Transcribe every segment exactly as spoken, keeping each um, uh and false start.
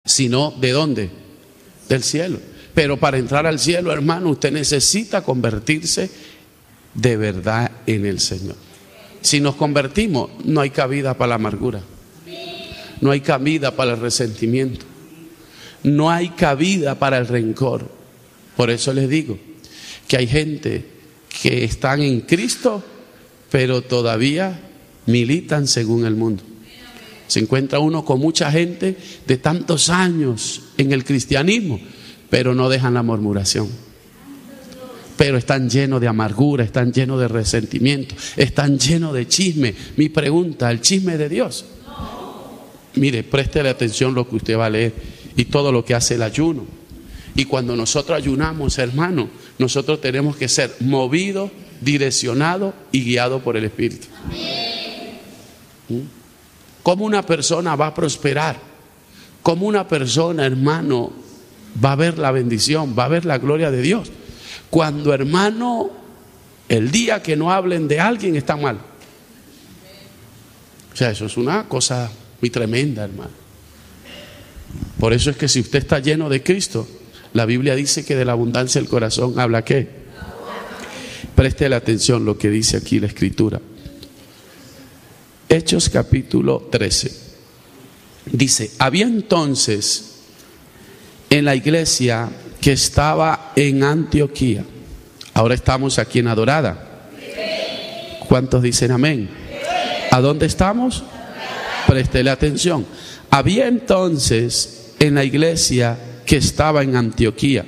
sino ¿de dónde? Del cielo. Pero para entrar al cielo, hermano, usted necesita convertirse de verdad en el Señor. Si nos convertimos, no hay cabida para la amargura, no hay cabida para el resentimiento, no hay cabida para el rencor. Por eso les digo que hay gente que están en Cristo, pero todavía militan según el mundo. Se encuentra uno con mucha gente de tantos años en el cristianismo, pero no dejan la murmuración. Pero están llenos de amargura, están llenos de resentimiento, están llenos de chisme. Mi pregunta, ¿el chisme de Dios? Mire, préstele atención lo que usted va a leer y todo lo que hace el ayuno. Y cuando nosotros ayunamos, hermano, nosotros tenemos que ser movidos, direccionados y guiados por el Espíritu. ¿Mm? ¿Cómo una persona va a prosperar? ¿Cómo una persona, hermano, va a ver la bendición, va a ver la gloria de Dios? Cuando, hermano, el día que no hablen de alguien está mal. O sea, eso es una cosa muy tremenda, hermano. Por eso es que si usted está lleno de Cristo, la Biblia dice que de la abundancia del corazón habla ¿qué? Preste la atención lo que dice aquí la Escritura. Hechos capítulo trece. Dice, había entonces en la iglesia que estaba en Antioquía. Ahora estamos aquí en Adorada. ¿Cuántos dicen amén? ¿A dónde estamos? Préstele atención. Había entonces en la iglesia que estaba en Antioquía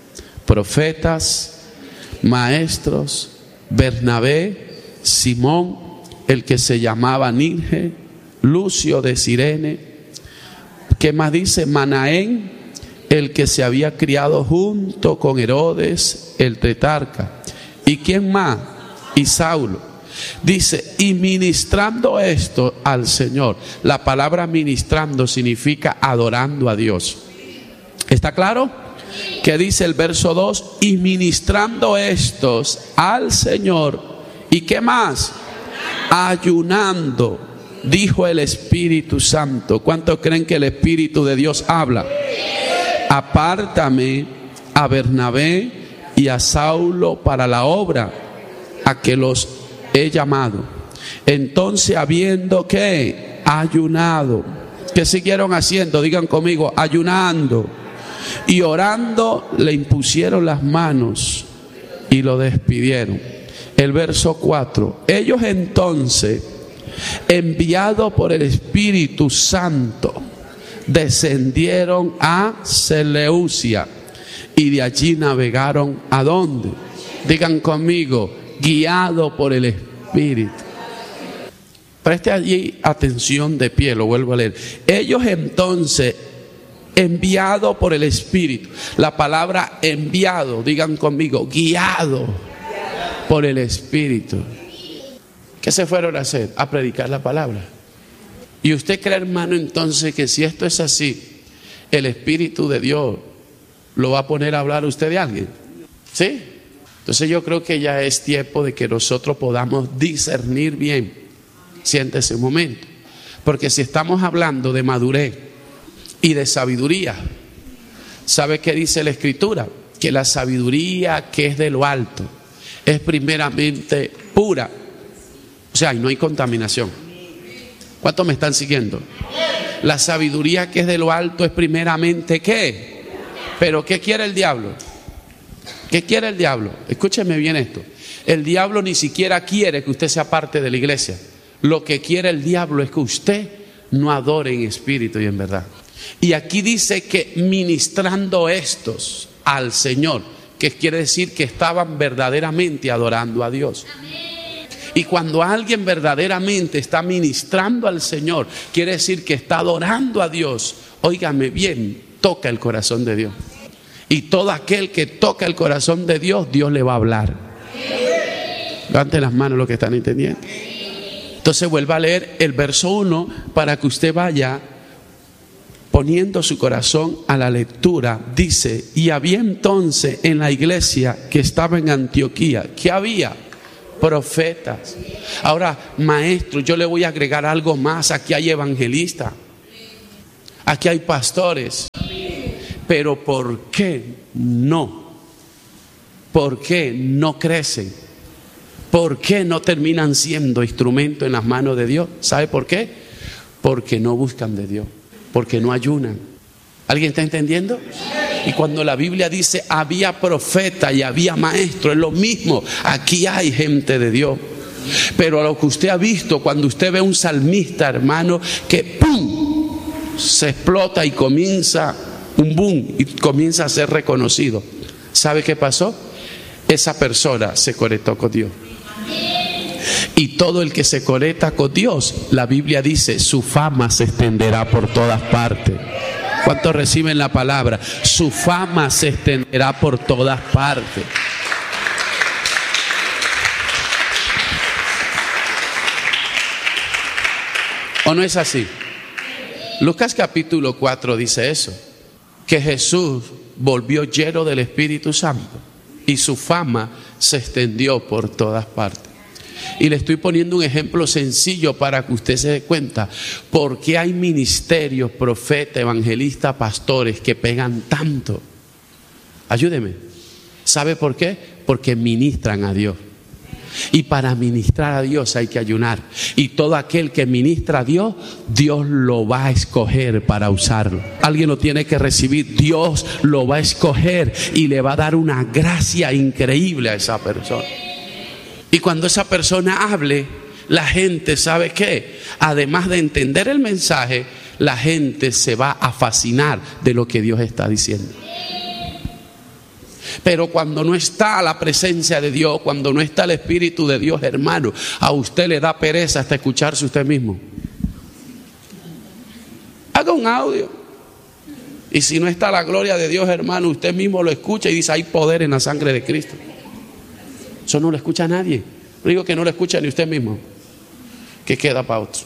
profetas, maestros, Bernabé, Simón, el que se llamaba Nirge, Lucio de Cirene, ¿qué más dice? Manaén, el que se había criado junto con Herodes el tetrarca. ¿Y quién más? Y Saulo. Dice, y ministrando esto al Señor. La palabra ministrando significa adorando a Dios. ¿Está claro? ¿Qué dice el verso dos? Y ministrando estos al Señor. ¿Y qué más? Ayunando, dijo el Espíritu Santo. ¿Cuántos creen que el Espíritu de Dios habla? Apártame a Bernabé y a Saulo para la obra a que los he llamado. Entonces, habiendo que ayunado, ¿qué siguieron haciendo? Digan conmigo, ayunando y orando, le impusieron las manos y lo despidieron. El verso cuatro. Ellos entonces, enviados por el Espíritu Santo, descendieron a Seleucia y de allí navegaron ¿a dónde? Digan conmigo, guiado por el Espíritu. Preste allí atención de pie, lo vuelvo a leer. Ellos entonces, enviado por el Espíritu. La palabra enviado, digan conmigo, guiado por el Espíritu. ¿Qué se fueron a hacer? A predicar la palabra. Y usted cree, hermano, entonces que si esto es así, el Espíritu de Dios lo va a poner a hablar a usted de alguien. ¿Sí? Entonces yo creo que ya es tiempo de que nosotros podamos discernir bien. Siéntese un momento. Porque si estamos hablando de madurez y de sabiduría, ¿sabe qué dice la Escritura? Que la sabiduría que es de lo alto es primeramente pura. O sea, y no hay contaminación. ¿Cuántos me están siguiendo? La sabiduría que es de lo alto es primeramente ¿qué? Pero ¿qué quiere el diablo? ¿Qué quiere el diablo? Escúcheme bien esto. El diablo ni siquiera quiere que usted sea parte de la iglesia. Lo que quiere el diablo es que usted no adore en espíritu y en verdad. Y aquí dice que ministrando estos al Señor, que quiere decir que estaban verdaderamente adorando a Dios. Y cuando alguien verdaderamente está ministrando al Señor, quiere decir que está adorando a Dios. Óigame bien, toca el corazón de Dios. Y todo aquel que toca el corazón de Dios, Dios le va a hablar. Levanten las manos los que están entendiendo. Entonces vuelva a leer el verso uno para que usted vaya poniendo su corazón a la lectura. Dice, y había entonces en la iglesia que estaba en Antioquía, ¿qué había? Profetas. Ahora, maestro, yo le voy a agregar algo más. Aquí hay evangelistas, aquí hay pastores, Pero ¿por qué no? ¿Por qué no crecen? ¿Por qué no terminan siendo instrumento en las manos de Dios? ¿Sabe por qué? Porque no buscan de Dios, porque no ayunan. ¿Alguien está entendiendo? Y cuando la Biblia dice había profeta y había maestro, es lo mismo. Aquí hay gente de Dios. Pero a lo que usted ha visto, cuando usted ve un salmista, hermano, que ¡pum!, se explota y comienza un boom y comienza a ser reconocido. ¿Sabe qué pasó? Esa persona se conectó con Dios. Y todo el que se conecta con Dios, la Biblia dice, su fama se extenderá por todas partes. ¿Cuántos reciben la palabra? Su fama se extenderá por todas partes. ¿O no es así? Lucas capítulo cuatro dice eso, que Jesús volvió lleno del Espíritu Santo y su fama se extendió por todas partes. Y le estoy poniendo un ejemplo sencillo para que usted se dé cuenta por qué hay ministerios, profetas, evangelistas, pastores que pegan tanto. Ayúdeme. ¿Sabe por qué? Porque ministran a Dios. Y para ministrar a Dios hay que ayunar. Y todo aquel que ministra a Dios, Dios lo va a escoger para usarlo. Alguien lo tiene que recibir. Dios lo va a escoger y le va a dar una gracia increíble a esa persona. Y cuando esa persona hable, la gente, ¿sabe qué? Además de entender el mensaje, la gente se va a fascinar de lo que Dios está diciendo. Pero cuando no está la presencia de Dios, cuando no está el Espíritu de Dios, hermano, a usted le da pereza hasta escucharse usted mismo. Haga un audio. Y si no está la gloria de Dios, hermano, usted mismo lo escucha y dice, hay poder en la sangre de Cristo. Eso no lo escucha nadie. Digo que no lo escucha ni usted mismo. Que queda para otro.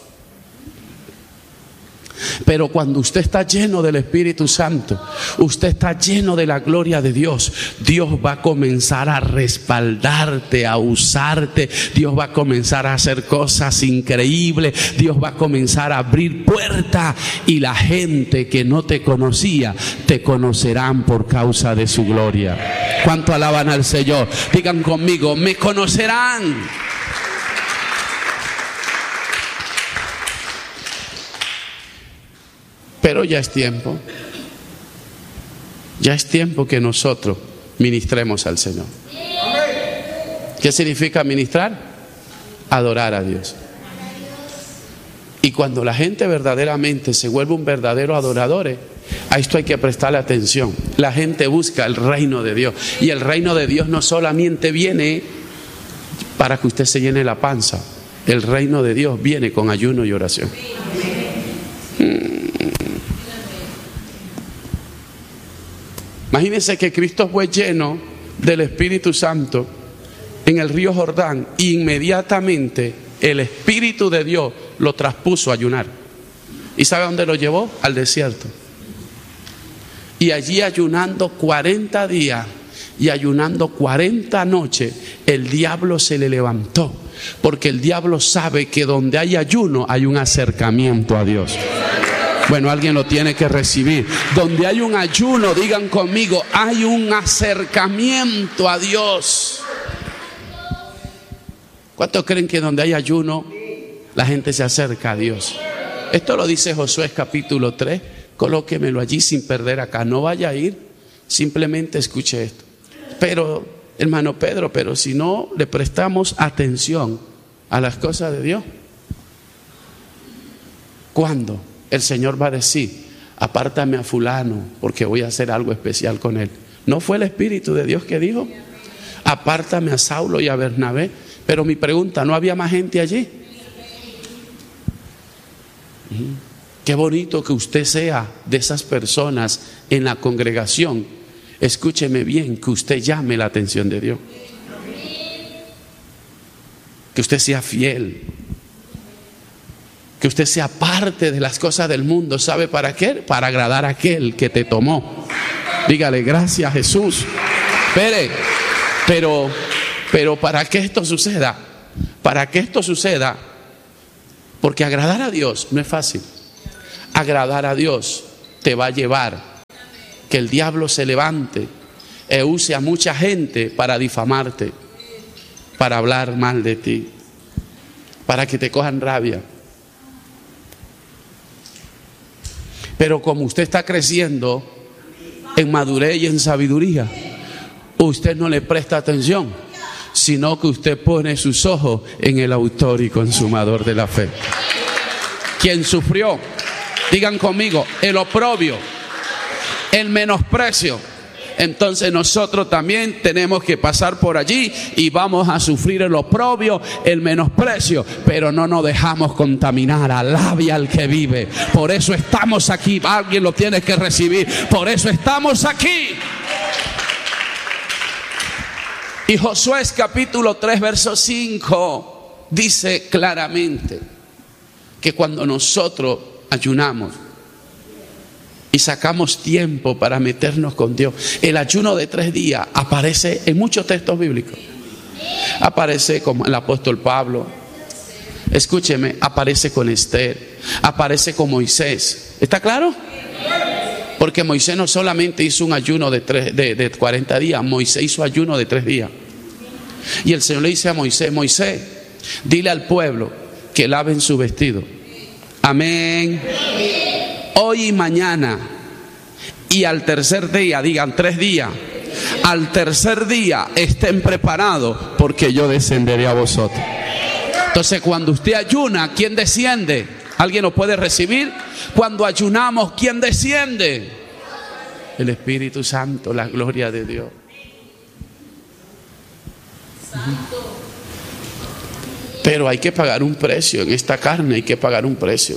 Pero cuando usted está lleno del Espíritu Santo, usted está lleno de la gloria de Dios, Dios va a comenzar a respaldarte, a usarte. Dios va a comenzar a hacer cosas increíbles. Dios va a comenzar a abrir puertas. Y la gente que no te conocía, te conocerán por causa de su gloria. ¿Cuánto alaban al Señor? Digan conmigo, me conocerán. Pero ya es tiempo, ya es tiempo que nosotros ministremos al Señor. ¿Qué significa ministrar? Adorar a Dios. Y cuando la gente verdaderamente se vuelve un verdadero adorador, a esto hay que prestarle atención. La gente busca el reino de Dios. Y el reino de Dios no solamente viene para que usted se llene la panza. El reino de Dios viene con ayuno y oración. Imagínense que Cristo fue lleno del Espíritu Santo en el río Jordán e inmediatamente el Espíritu de Dios lo traspuso a ayunar. ¿Y sabe a dónde lo llevó? Al desierto. Y allí ayunando cuarenta días y ayunando cuarenta noches, el diablo se le levantó. Porque el diablo sabe que donde hay ayuno hay un acercamiento a Dios. Bueno, alguien lo tiene que recibir. Donde hay un ayuno, digan conmigo, hay un acercamiento a Dios. ¿Cuántos creen que donde hay ayuno, la gente se acerca a Dios? Esto lo dice Josué capítulo tres. Colóquemelo allí sin perder acá. No vaya a ir, simplemente escuche esto. Pero, hermano Pedro, pero si no le prestamos atención a las cosas de Dios, ¿cuándo el Señor va a decir, apártame a fulano porque voy a hacer algo especial con él? ¿No fue el Espíritu de Dios que dijo, apártame a Saulo y a Bernabé? Pero mi pregunta, ¿no había más gente allí? Qué bonito que usted sea de esas personas en la congregación. Escúcheme bien, que usted llame la atención de Dios. Que usted sea fiel. Que usted sea parte de las cosas del mundo. ¿Sabe para qué? Para agradar a aquel que te tomó. Dígale, gracias Jesús. Espere, pero, pero para que esto suceda, para que esto suceda, porque agradar a Dios no es fácil. Agradar a Dios te va a llevar que el diablo se levante e use a mucha gente para difamarte, para hablar mal de ti, para que te cojan rabia. Pero como usted está creciendo en madurez y en sabiduría, usted no le presta atención, sino que usted pone sus ojos en el autor y consumador de la fe, quien sufrió, digan conmigo, el oprobio, el menosprecio. Entonces nosotros también tenemos que pasar por allí y vamos a sufrir el oprobio, el menosprecio, pero no nos dejamos contaminar. Alabe al que vive. Por eso estamos aquí. Alguien lo tiene que recibir. Por eso estamos aquí. Y Josué capítulo tres verso cinco dice claramente que cuando nosotros ayunamos y sacamos tiempo para meternos con Dios, el ayuno de tres días aparece en muchos textos bíblicos. Aparece como el apóstol Pablo, escúcheme, aparece con Esther, aparece con Moisés. ¿Está claro? Porque Moisés no solamente hizo un ayuno de, tres, de, de cuarenta días, Moisés hizo ayuno de tres días. Y el Señor le dice a Moisés: Moisés, dile al pueblo que laven su vestido. Amén. Hoy y mañana, y al tercer día, digan tres días, al tercer día estén preparados, porque yo descenderé a vosotros. Entonces, cuando usted ayuna, ¿quién desciende? ¿Alguien lo puede recibir? Cuando ayunamos, ¿quién desciende? El Espíritu Santo, la gloria de Dios. Pero hay que pagar un precio. En esta carne hay que pagar un precio.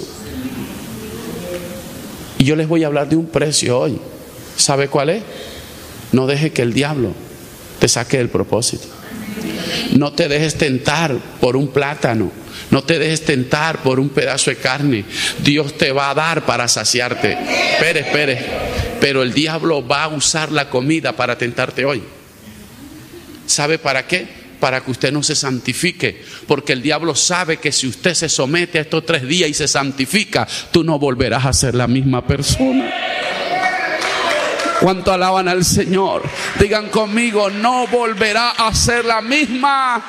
Y yo les voy a hablar de un precio hoy. ¿Sabe cuál es? No deje que el diablo te saque del propósito. No te dejes tentar por un plátano. No te dejes tentar por un pedazo de carne. Dios te va a dar para saciarte. Espere, espere. Pero el diablo va a usar la comida para tentarte hoy. ¿Sabe para qué? Para que usted no se santifique. Porque el diablo sabe que si usted se somete a estos tres días y se santifica, tú no volverás a ser la misma persona. ¿Cuánto alaban al Señor? Digan conmigo: no volverá a ser la misma.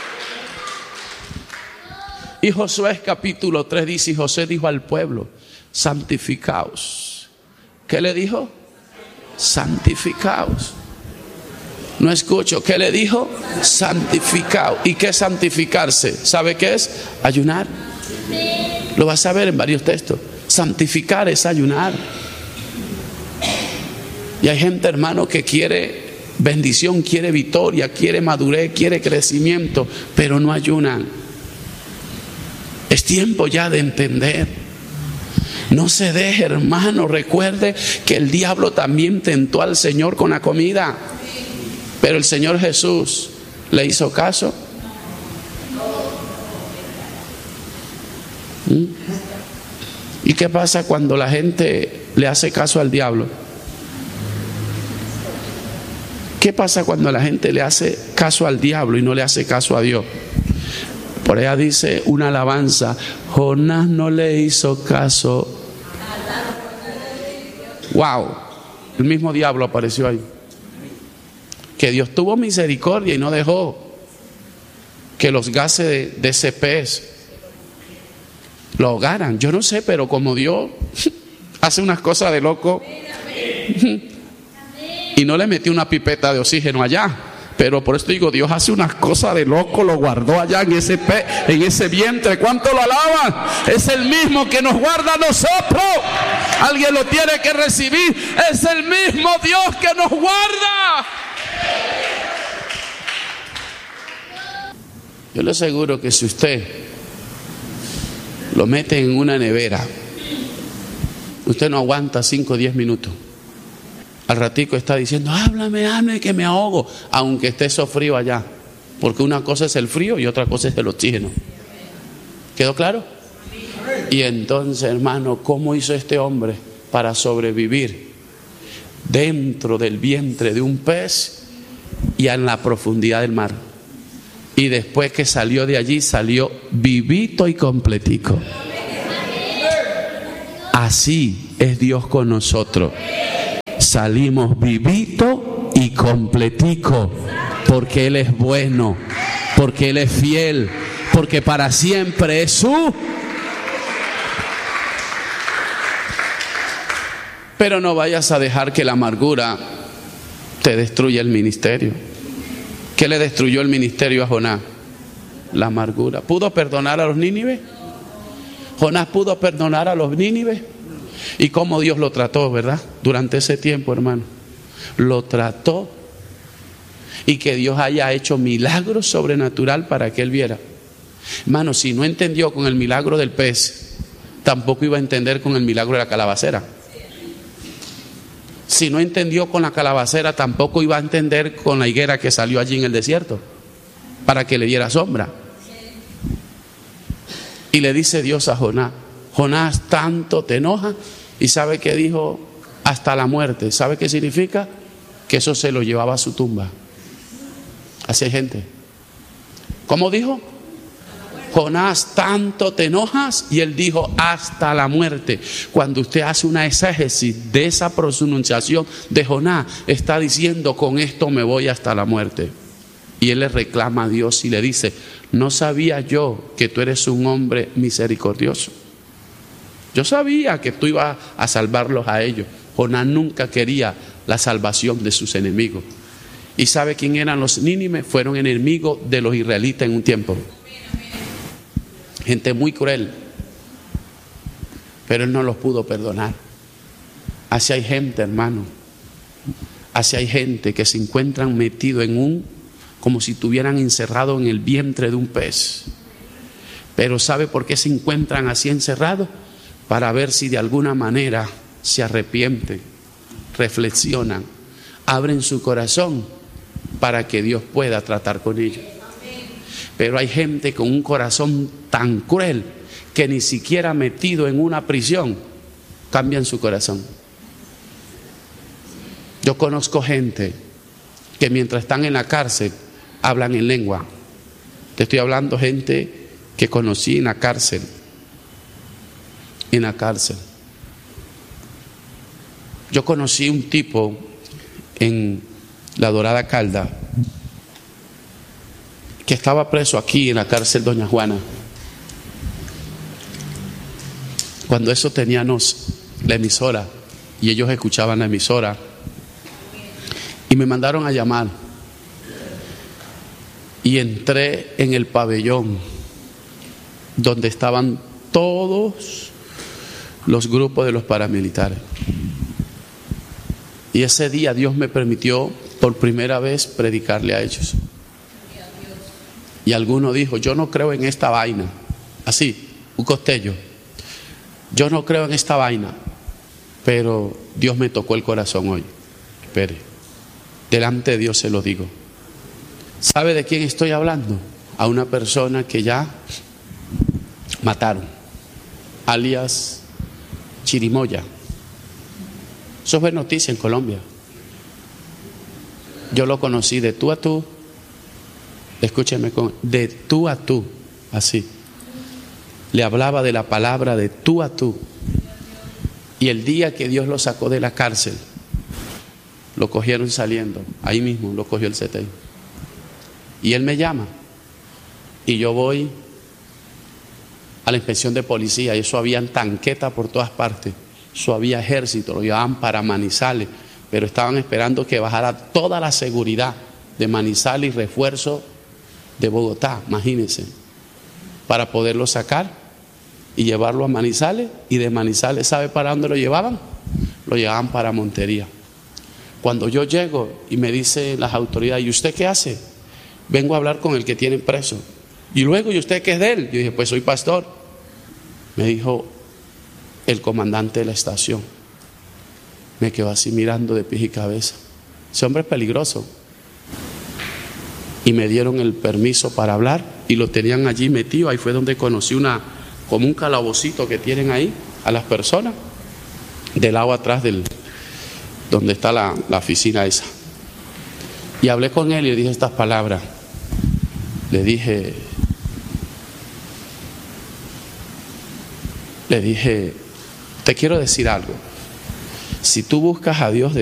Y Josué capítulo tres dice: y José dijo al pueblo: santificaos. ¿Qué le dijo? Santificaos. No escucho. ¿Qué le dijo? Santificaos. ¿Y qué es santificarse? ¿Sabe qué es? Ayunar. Lo vas a ver en varios textos. Santificar es ayunar. Y hay gente, hermano, que quiere bendición, quiere victoria, quiere madurez, quiere crecimiento, pero no ayunan. Es tiempo ya de entender. No se deje, hermano. Recuerde que el diablo también tentó al Señor con la comida, pero el Señor Jesús le hizo caso. ¿Mm? ¿Y qué pasa cuando la gente le hace caso al diablo? ¿Qué pasa cuando la gente le hace caso al diablo y no le hace caso a Dios? Por allá dice una alabanza: Jonás no le hizo caso. Wow, el mismo diablo apareció ahí. Que Dios tuvo misericordia y no dejó que los gases de, de ese pez lo ahogaran. Yo no sé, pero como Dios hace unas cosas de loco, y no le metió una pipeta de oxígeno allá. Pero por esto digo, Dios hace unas cosas de loco, lo guardó allá en ese pe, en ese vientre. ¿Cuánto lo alaban? Es el mismo que nos guarda a nosotros. Alguien lo tiene que recibir. Es el mismo Dios que nos guarda. Yo le aseguro que si usted lo mete en una nevera, usted no aguanta cinco o diez minutos. Al ratico está diciendo: háblame, háblame, que me ahogo, aunque esté eso frío allá. Porque una cosa es el frío y otra cosa es el oxígeno. ¿Quedó claro? Y entonces, hermano, ¿cómo hizo este hombre para sobrevivir dentro del vientre de un pez y en la profundidad del mar? Y después que salió de allí, salió vivito y completico. Así es Dios con nosotros. salimos vivito y completico, porque Él es bueno, porque Él es fiel, porque para siempre es su. Pero no vayas a dejar que la amargura te destruya el ministerio. ¿Qué le destruyó el ministerio a Jonás? La amargura. ¿Pudo perdonar a los nínives? Jonás pudo perdonar a los nínives. ¿Y cómo Dios lo trató, verdad? Durante ese tiempo, hermano. Lo trató. Y que Dios haya hecho milagros sobrenatural para que él viera. Hermano, si no entendió con el milagro del pez, tampoco iba a entender con el milagro de la calabacera. Si no entendió con la calabacera, tampoco iba a entender con la higuera que salió allí en el desierto, para que le diera sombra. Y le dice Dios a Jonás: Jonás, tanto te enoja. Y sabe que dijo: hasta la muerte. ¿Sabe qué significa? Que eso se lo llevaba a su tumba. Así hay gente. ¿Cómo dijo? Jonás, tanto te enojas. Y él dijo: hasta la muerte. Cuando usted hace una exégesis de esa pronunciación de Jonás, está diciendo: con esto me voy hasta la muerte. Y él le reclama a Dios y le dice: no sabía yo que tú eres un hombre misericordioso. Yo sabía que tú ibas a salvarlos a ellos. Jonás nunca quería la salvación de sus enemigos. ¿Y sabe quién eran los nínives? Fueron enemigos de los israelitas en un tiempo. Gente muy cruel. Pero él no los pudo perdonar. Así hay gente, hermano. Así hay gente que se encuentran metidos en un, como si estuvieran encerrados en el vientre de un pez. Pero ¿sabe por qué se encuentran así encerrados? Para ver si de alguna manera se arrepienten, reflexionan, abren su corazón para que Dios pueda tratar con ellos. Pero hay gente con un corazón tan cruel que ni siquiera metido en una prisión cambian su corazón. Yo conozco gente que mientras están en la cárcel hablan en lengua. Te estoy hablando gente que conocí en la cárcel. En la cárcel. Yo conocí un tipo en la Dorada Calda que estaba preso aquí en la cárcel Doña Juana. Cuando eso teníamos la emisora y ellos escuchaban la emisora y me mandaron a llamar y entré en el pabellón donde estaban todos los grupos de los paramilitares. Y ese día Dios me permitió por primera vez predicarle a ellos. Y alguno dijo: yo no creo en esta vaina. Así, un costello. Yo no creo en esta vaina. Pero Dios me tocó el corazón hoy. Espere. Delante de Dios se lo digo. ¿Sabe de quién estoy hablando? A una persona que ya mataron, alias Chirimoya. Eso fue noticia en Colombia. Yo lo conocí de tú a tú. Escúcheme, con de tú a tú, así. Le hablaba de la palabra de tú a tú. Y el día que Dios lo sacó de la cárcel, lo cogieron saliendo. Ahí mismo lo cogió el C T I. Y él me llama. Y yo voy a la inspección de policía. Y eso habían tanquetas por todas partes. Eso había ejército. Lo llevaban para Manizales. Pero estaban esperando que bajara toda la seguridad de Manizales y refuerzo de Bogotá, imagínense, para poderlo sacar y llevarlo a Manizales. Y de Manizales, ¿sabe para dónde lo llevaban? Lo llevaban para Montería. Cuando yo llego y me dicen las autoridades: ¿y usted qué hace? Vengo a hablar con el que tienen preso. Y luego, ¿y usted qué es de él? Yo dije: pues soy pastor. Me dijo el comandante de la estación. Me quedó así mirando de pies y cabeza. Ese hombre es peligroso. Y me dieron el permiso para hablar y lo tenían allí metido. Ahí fue donde conocí una, como un calabocito que tienen ahí a las personas, del lado atrás del, donde está la, la oficina esa. Y hablé con él y le dije estas palabras. Le dije, le dije, te quiero decir algo. Si tú buscas a Dios de